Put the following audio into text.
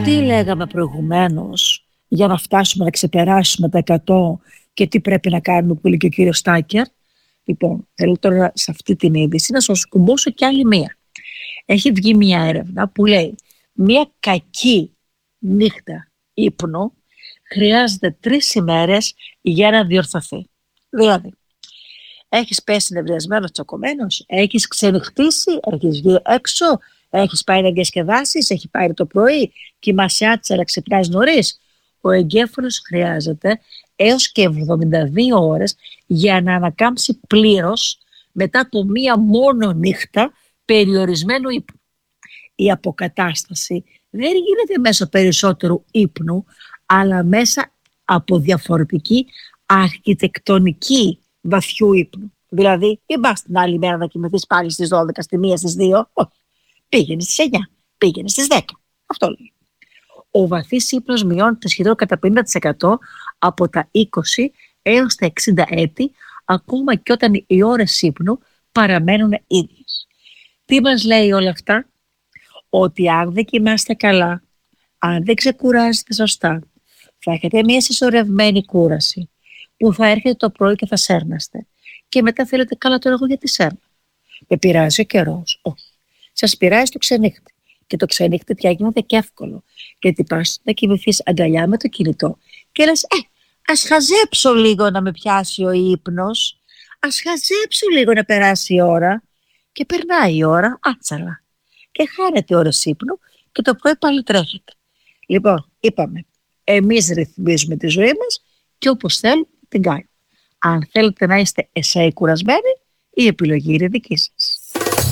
Τι λέγαμε προηγουμένως για να φτάσουμε να ξεπεράσουμε τα 100 και τι πρέπει να κάνουμε που λέει και ο κύριος Στάκερ? Λοιπόν, θέλω τώρα σε αυτή την είδηση να σας κουμπώσω κι άλλη μία. Έχει βγει μία έρευνα που λέει μία κακή νύχτα ύπνου χρειάζεται 3 ημέρες για να διορθωθεί. Δηλαδή, έχεις πέσει νευριασμένος, τσακωμένος, έχεις ξενυχτήσει, έχεις βγει έξω, έχεις πάει να διασκεδάσεις, έχει πάρει το πρωί, κοιμάσαι άτσαλα, ξυπνάς νωρίς. Ο εγκέφαλος χρειάζεται έως και 72 ώρες για να ανακάμψει πλήρως μετά το μία μόνο νύχτα περιορισμένου ύπνου. Η αποκατάσταση δεν γίνεται μέσω περισσότερου ύπνου, αλλά μέσα από διαφορετική αρχιτεκτονική βαθιού ύπνου. Δηλαδή, δεν πας την άλλη μέρα να κοιμηθείς πάλι στις 12, στη 1, στις 2. Όχι. Πήγαινε στις 9, πήγαινε στις 10. Αυτό λέει. Ο βαθύς ύπνος μειώνεται σχεδόν κατά 50% από τα 20 έως τα 60 έτη, ακόμα και όταν οι ώρες ύπνου παραμένουν ίδιες. Τι μας λέει όλα αυτά? Ότι αν δεν κοιμάστε καλά, αν δεν ξεκουράζετε σωστά, θα έχετε μια συσσωρευμένη κούραση που θα έρχεται το πρωί και θα σέρναστε. Και μετά θέλετε, καλά τώρα εγώ γιατί σέρνα? Με πειράζει ο καιρός? Όχι. Σας πειράζει το ξενύχτη. Και το ξενύχτη πια γίνεται και εύκολο. Γιατί πας να κοιμηθείς αγκαλιά με το κινητό και λες, ας χαζέψω λίγο να με πιάσει ο ύπνος, ας χαζέψω λίγο να περάσει η ώρα. Και περνάει η ώρα άτσαλα. Και χάνεται ώρες ύπνου και το πρωί πάλι τρέχετε. Λοιπόν, είπαμε, εμείς ρυθμίζουμε τη ζωή μας και όπως θέλουμε την κάνουμε. Αν θέλετε να είστε εσάι κουρασμένοι, η επιλογή είναι δική σας.